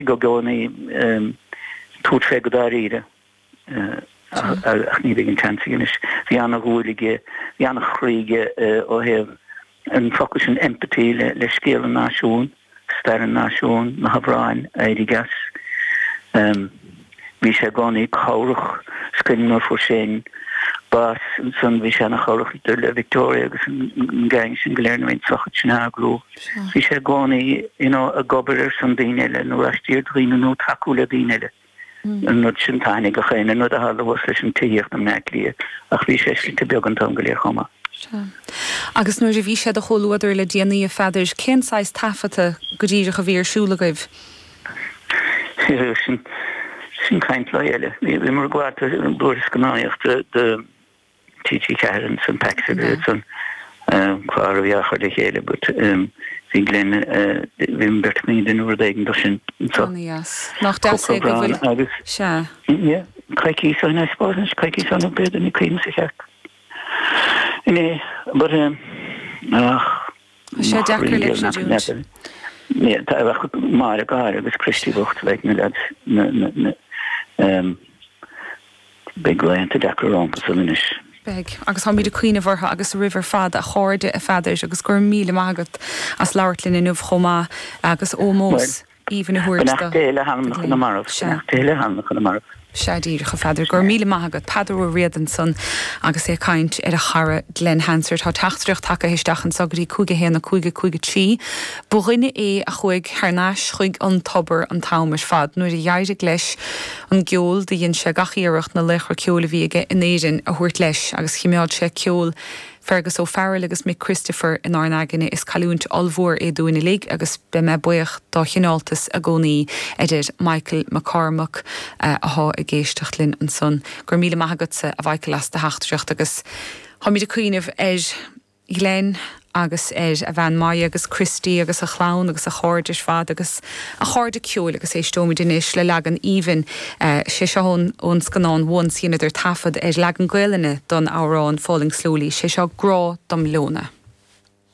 go gcónaí tút fé go dáíre ach ní bhíonn tansaínis bhí anna bhuaige bhí anna chríige ó heh an focus an empathy le scéal an náisiún star an náisiún na habráin éidigas bhí sé gcónaí chorach scinnmór for sin bas san bhí sé nach chorach le Victoria agus an gang sin go léirna bhain sochad sin agrú bhí sé gcónaí a gobar san daoine eile nó rastíir dhíine nó taú le daoine eile an nod sin táinnig go chéine nó a hall bhs leis an tíocht am neiclí ach bhí sé slí beag an tan go léir chuma. Agus nuair a bhí sé a choúidir le déanaí a feidir cénáis tafata go dtíidir go bhír siúlagaibh. Sin kaint le eile. Vi mar gwaad an boris gannaíocht de TT Karen san Paxid san kvar a viachar de chéile, but vi glen vim bert mí den oerdegen do sin. Nach da sé go bhfuil se. Caiki son I suppose caiki son op bed in cream sich. Nee, but sé deachar le nee, dat was maar gaar agus Christie bocht like me dat big land te dekker rond is. Beg agus ha mí de cuioine bhartha agus river fad a cháde a feidir agus gur míle mágat as leirlinn in chomá agus ómós even a thuirsta. Nachtéile hanach na marh. Nachtéile hanach na marh. Seadíir go feidir gur míle mágad Padú riadan san agus é caint ar a chara Glen Hansard tá tachtreacht take héisteachchan sagarí cúige héna cúige tí. Bughine é a chuig thnáis chuig an tobar an támas fad nuair a dheirigh leis an geol de dhéon sé gachíireacht na lechar ceola bhíige in éidir a thuirt leis agus chiimeáil sé ceol fergus ó Farrell agus mé Christopher in ánaganine is calúnt almhór é dúine lig agus be me buoch dá chináltas a gcónaí idir Michael McCormack athá a géisteach linn an son. Gur míle maithagatsa a bhaid las de heachtracht agus ha mí de cuioineh Glen agus a bhean mai agus Christie agus a chlán agus a cháidir fad agus a cháde ceol agus é stómi dinis le legan even sé seón ón scanán bhain sína idir tafad legan gcuileanna don árán falling slowly sé seo grá dom lona.